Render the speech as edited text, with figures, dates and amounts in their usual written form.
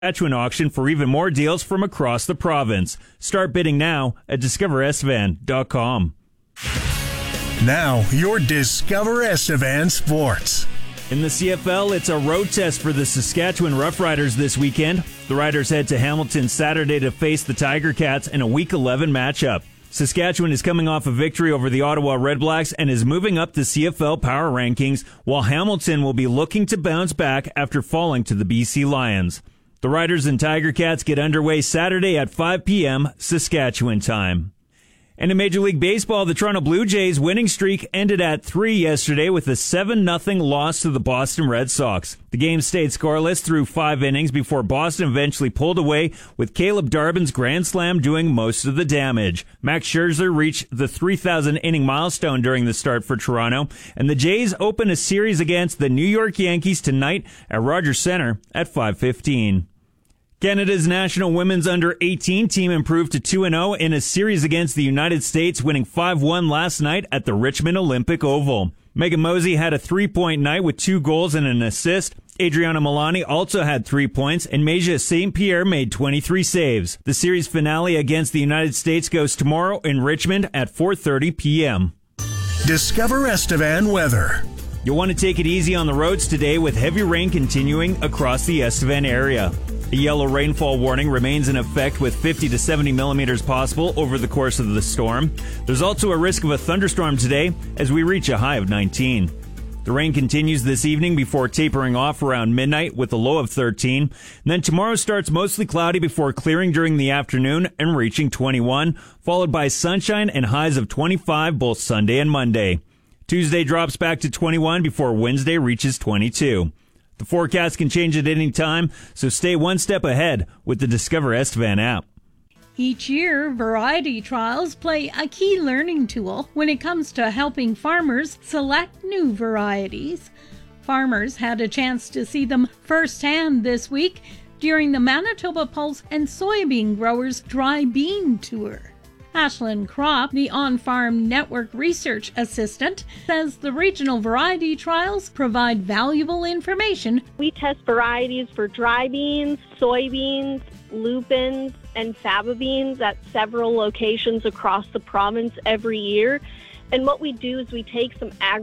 Saskatchewan auction for even more deals from across the province. Start bidding now at discoverestevan.com. Now, your Discover Estevan Sports. In the CFL, it's a road test for the Saskatchewan Roughriders this weekend. The Riders head to Hamilton Saturday to face the Tiger Cats in a Week 11 matchup. Saskatchewan is coming off a victory over the Ottawa Redblacks and is moving up the CFL power rankings, while Hamilton will be looking to bounce back after falling to the BC Lions. The Riders and Tiger Cats get underway Saturday at 5 p.m. Saskatchewan time. And in Major League Baseball, the Toronto Blue Jays' winning streak ended at 3 yesterday with a 7-0 loss to the Boston Red Sox. The game stayed scoreless through 5 innings before Boston eventually pulled away, with Caleb Darbin's grand slam doing most of the damage. Max Scherzer reached the 3,000-inning milestone during the start for Toronto, and the Jays open a series against the New York Yankees tonight at Rogers Centre at 5:15. Canada's national women's under-18 team improved to 2-0 in a series against the United States, winning 5-1 last night at the Richmond Olympic Oval. Megan Mosey had a 3-point night with 2 goals and an assist. Adriana Milani also had 3 points, and Meja St. Pierre made 23 saves. The series finale against the United States goes tomorrow in Richmond at 4:30 p.m. Discover Estevan weather. You'll want to take it easy on the roads today with heavy rain continuing across the Estevan area. A yellow rainfall warning remains in effect with 50 to 70 millimeters possible over the course of the storm. There's also a risk of a thunderstorm today as we reach a high of 19. The rain continues this evening before tapering off around midnight with a low of 13. And then tomorrow starts mostly cloudy before clearing during the afternoon and reaching 21, followed by sunshine and highs of 25 both Sunday and Monday. Tuesday drops back to 21 before Wednesday reaches 22. The forecast can change at any time, so stay one step ahead with the Discover Estevan app. Each year, variety trials play a key learning tool when it comes to helping farmers select new varieties. Farmers had a chance to see them firsthand this week during the Manitoba Pulse and Soybean Growers Dry Bean Tour. Ashlyn Kropp, the On-Farm Network Research Assistant, says the regional variety trials provide valuable information. We test varieties for dry beans, soybeans, lupins, and faba beans at several locations across the province every year. And what we do is we take some